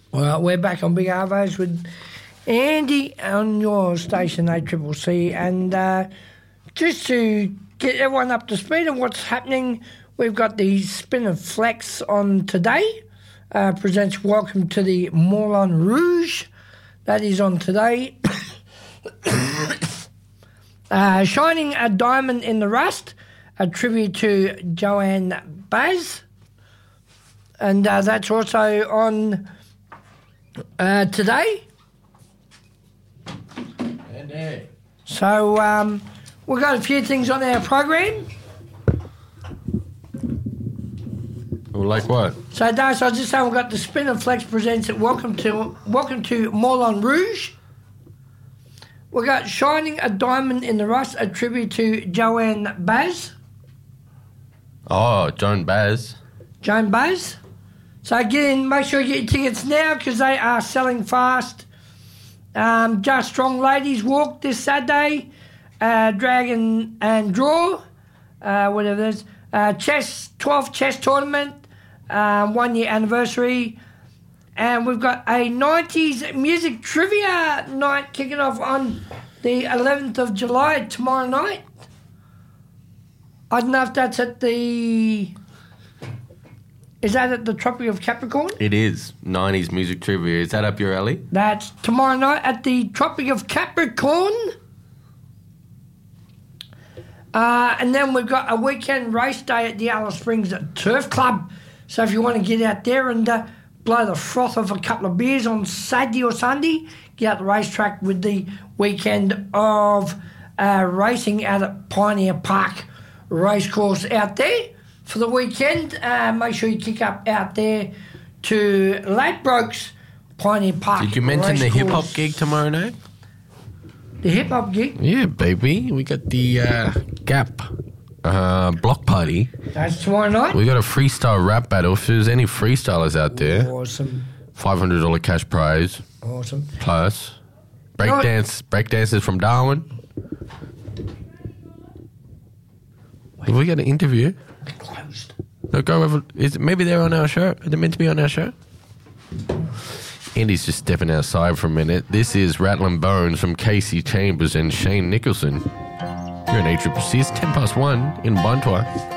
Well, we're back on Big Arvos with Andy on your station ACCC, and just to get everyone up to speed on what's happening, we've got the Spin and Flex on today. Presents Welcome to the Moulin Rouge. That is on today. Shining a Diamond in the Rust, a tribute to Joan Baez. And that's also on today. So we've got a few things on our program. Like what? So, Darcy, I was just saying we've got the Spin and Flex presents it. Welcome to Moulin Rouge. We've got Shining a Diamond in the Rust, a tribute to Joan Baez. Oh, Joan Baez. Joan Baez. So get in, make sure you get your tickets now because they are selling fast. Just Strong Ladies Walk this Saturday. Dragon and Draw, whatever it is. 12th chess tournament, 1 year anniversary. And we've got a 90s music trivia night kicking off on the 11th of July, tomorrow night. I don't know if that's at the... Is that at the Tropic of Capricorn? It is. 90s music trivia. Is that up your alley? That's tomorrow night at the Tropic of Capricorn. And then we've got a weekend race day at the Alice Springs Turf Club. So if you want to get out there and blow the froth off a couple of beers on Saturday or Sunday, get out the racetrack with the weekend of racing out at Pioneer Park Racecourse out there for the weekend. Make sure you kick up out there to Ladbrokes Pioneer Park. Did you mention the hip-hop gig tomorrow night? The hip-hop gig? Yeah, baby. We got the Gap block party. That's tomorrow night? We got a freestyle rap battle. If there's any freestylers out there. Awesome. $500 cash prize. Awesome. Plus breakdancers from Darwin. Have we got an interview? They're closed. No, go over. Maybe they're on our show? Are they meant to be on our show? Andy's just stepping outside for a minute. This is Rattlin' Bones from Casey Chambers and Shane Nicholson. You're an ACCC. It's 1:10 in Buntua.